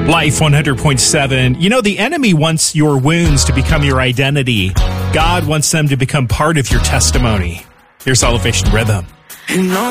Life 100.7. You know, the enemy wants your wounds to become your identity. God wants them to become part of your testimony. Here's Elevation Rhythm.